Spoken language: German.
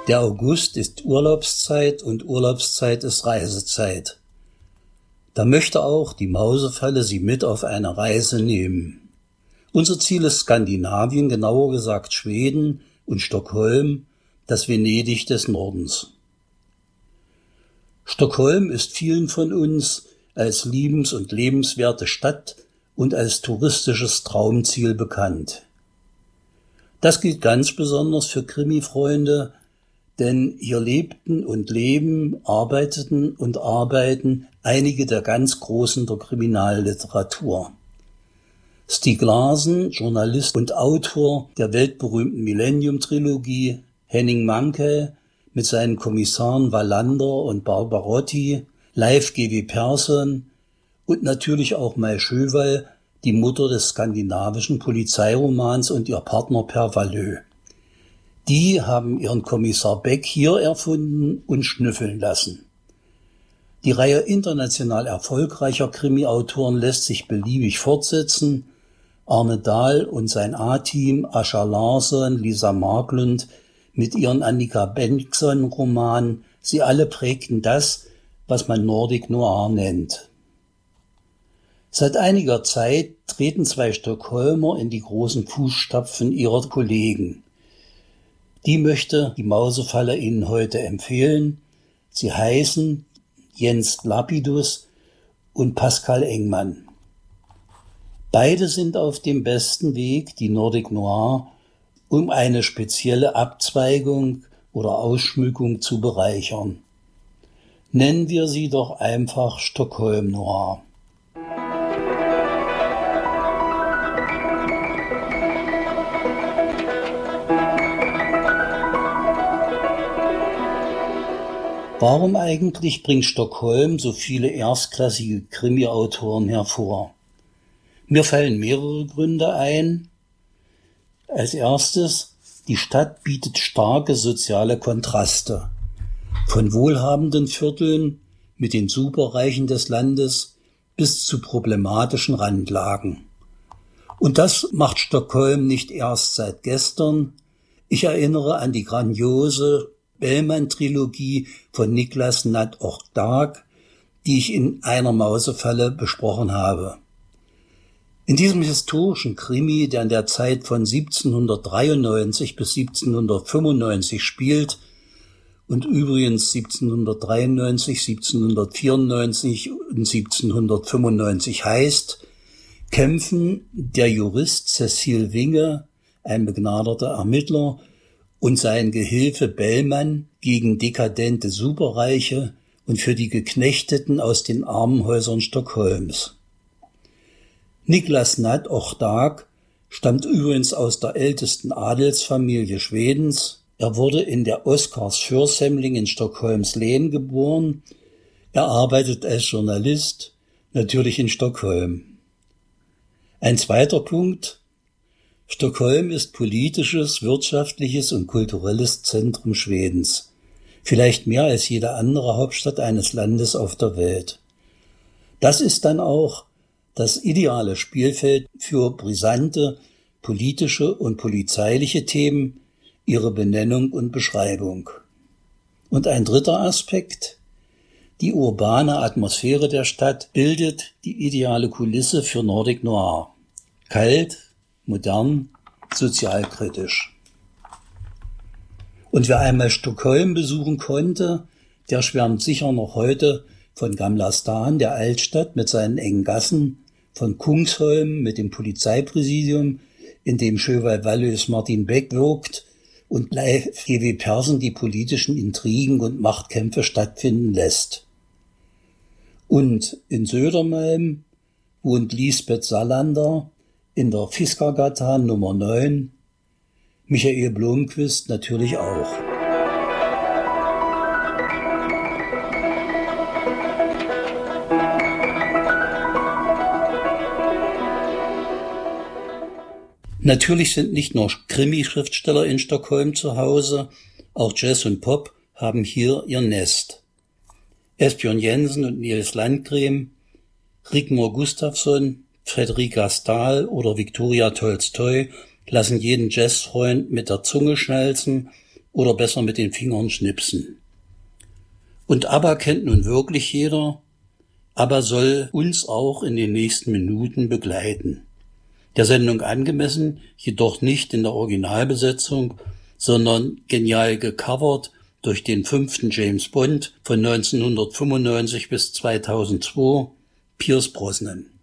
Der August ist Urlaubszeit und Urlaubszeit ist Reisezeit. Da möchte auch die Mausefalle Sie mit auf eine Reise nehmen. Unser Ziel ist Skandinavien, genauer gesagt Schweden und Stockholm, das Venedig des Nordens. Stockholm ist vielen von uns als liebens- und lebenswerte Stadt und als touristisches Traumziel bekannt. Das gilt ganz besonders für Krimi-Freunde, denn hier lebten und leben, arbeiteten und arbeiten einige der ganz Großen der Kriminalliteratur. Stieg Larsson, Journalist und Autor der weltberühmten Millennium-Trilogie, Henning Mankell mit seinen Kommissaren Wallander und Barbarotti, Leif G.W. Persson und natürlich auch Mai Sjöwall, die Mutter des skandinavischen Polizeiromans, und ihr Partner Per Wahlöö. Die haben ihren Kommissar Beck hier erfunden und schnüffeln lassen. Die Reihe international erfolgreicher Krimi-Autoren lässt sich beliebig fortsetzen. Arne Dahl und sein A-Team, Ascha Larsson, Lisa Marklund mit ihren Annika Bengtsson-Romanen, sie alle prägten das, was man Nordic Noir nennt. Seit einiger Zeit treten zwei Stockholmer in die großen Fußstapfen ihrer Kollegen. Die möchte die Mausefalle Ihnen heute empfehlen. Sie heißen Jens Lapidus und Pascal Engmann. Beide sind auf dem besten Weg, die Nordic Noir um eine spezielle Abzweigung oder Ausschmückung zu bereichern. Nennen wir sie doch einfach Stockholm Noir. Warum eigentlich bringt Stockholm so viele erstklassige Krimi-Autoren hervor? Mir fallen mehrere Gründe ein. Als erstes, die Stadt bietet starke soziale Kontraste. Von wohlhabenden Vierteln mit den Superreichen des Landes bis zu problematischen Randlagen. Und das macht Stockholm nicht erst seit gestern. Ich erinnere an die grandiose Bellman-Trilogie von Niklas Natt och Dag, die ich in einer Mausefalle besprochen habe. In diesem historischen Krimi, der in der Zeit von 1793 bis 1795 spielt und übrigens 1793, 1794 und 1795 heißt, kämpfen der Jurist Cecil Winge, ein begnadeter Ermittler, und sein Gehilfe Bellman gegen dekadente Superreiche und für die Geknechteten aus den Armenhäusern Stockholms. Niklas Natt och Dag stammt übrigens aus der ältesten Adelsfamilie Schwedens. Er wurde in der Oscarsförsamling in Stockholms Län geboren. Er arbeitet als Journalist, natürlich in Stockholm. Ein zweiter Punkt: Stockholm ist politisches, wirtschaftliches und kulturelles Zentrum Schwedens. Vielleicht mehr als jede andere Hauptstadt eines Landes auf der Welt. Das ist dann auch das ideale Spielfeld für brisante politische und polizeiliche Themen, ihre Benennung und Beschreibung. Und ein dritter Aspekt: die urbane Atmosphäre der Stadt bildet die ideale Kulisse für Nordic Noir. Kalt, modern, sozialkritisch. Und wer einmal Stockholm besuchen konnte, der schwärmt sicher noch heute von Gamla Stan, der Altstadt mit seinen engen Gassen, von Kungsholm mit dem Polizeipräsidium, in dem Sjöwall-Wahlöös Martin Beck wirkt und Leif G.W. Persson die politischen Intrigen und Machtkämpfe stattfinden lässt. Und in Södermalm wohnt Lisbeth Salander, in der Fiskargatan Nummer 9, Michael Blomqvist natürlich auch. Natürlich sind nicht nur Krimi-Schriftsteller in Stockholm zu Hause, auch Jazz und Pop haben hier ihr Nest. Esbjörn Jensen und Nils Landgren, Rigmor Gustafsson, Fredrika Stahl oder Viktoria Tolstoi lassen jeden Jazzfreund mit der Zunge schnalzen, oder besser mit den Fingern schnipsen. Und ABBA kennt nun wirklich jeder. ABBA soll uns auch in den nächsten Minuten begleiten. Der Sendung angemessen, jedoch nicht in der Originalbesetzung, sondern genial gecovert durch den 5. James Bond von 1995 bis 2002, Pierce Brosnan.